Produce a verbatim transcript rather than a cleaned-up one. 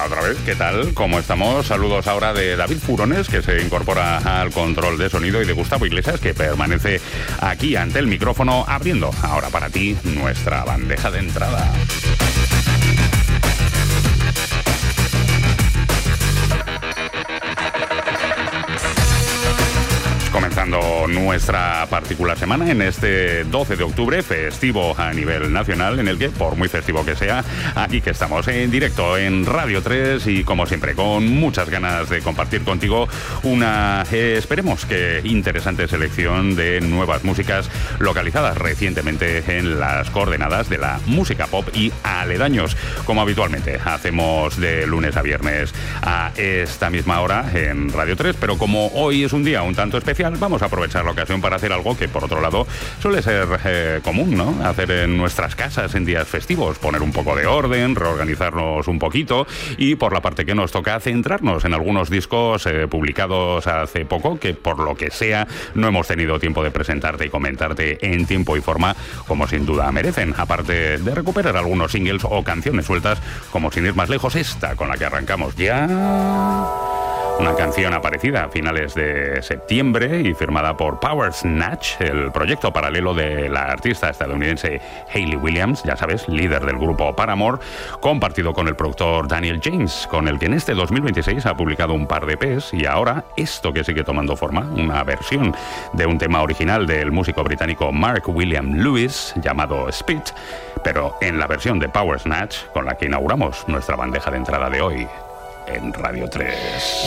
Hola otra vez, ¿qué tal? ¿Cómo estamos? Saludos ahora de David Furones, que se incorpora al control de sonido, y de Gustavo Iglesias, que permanece aquí ante el micrófono, abriendo ahora para ti nuestra bandeja de entrada. Comenzando nuestra particular semana en este doce de octubre, festivo a nivel nacional, en el que, por muy festivo que sea, aquí que estamos en directo en Radio tres y, como siempre, con muchas ganas de compartir contigo una, eh, esperemos que interesante selección de nuevas músicas localizadas recientemente en las coordenadas de la música pop y aledaños, como habitualmente hacemos de lunes a viernes a esta misma hora en Radio tres, pero como hoy es un día un tanto especial, vamos a aprovechar la ocasión para hacer algo que, por otro lado, suele ser eh, común, ¿no? Hacer en nuestras casas en días festivos, poner un poco de orden, reorganizarnos un poquito y, por la parte que nos toca, centrarnos en algunos discos eh, publicados hace poco que, por lo que sea, no hemos tenido tiempo de presentarte y comentarte en tiempo y forma como sin duda merecen, aparte de recuperar algunos singles o canciones sueltas, como, sin ir más lejos, esta con la que arrancamos ya. Una canción aparecida a finales de septiembre y firmada por Power Snatch, el proyecto paralelo de la artista estadounidense Hayley Williams, ya sabes, líder del grupo Paramore, compartido con el productor Daniel James, con el que en este dos mil veintiséis ha publicado un par de E Pes, y ahora esto que sigue tomando forma, una versión de un tema original del músico británico Mark William Lewis llamado Spit, pero en la versión de Power Snatch, con la que inauguramos nuestra bandeja de entrada de hoy en Radio tres.